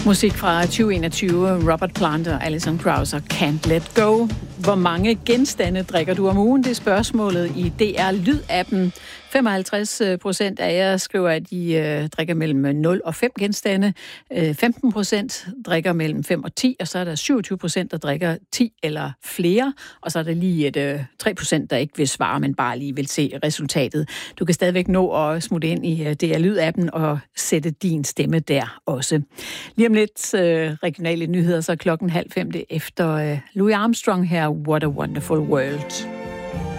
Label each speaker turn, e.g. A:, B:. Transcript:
A: Musik fra 2021, Robert Plant og Alison Krauss og Can't Let Go. Hvor mange genstande drikker du om ugen? Det er spørgsmålet i DR Lyd-appen. 55% af jer skriver, at de drikker mellem 0 og 5 genstande. 15% drikker mellem 5 og 10, og så er der 27%, der drikker 10 eller flere. Og så er der lige 3%, der ikke vil svare, men bare lige vil se resultatet. Du kan stadigvæk nå at smutte ind i DR Lyd-appen og sætte din stemme der også. Lige om lidt regionale nyheder, så 4:30 efter Louis Armstrong her, What a Wonderful World.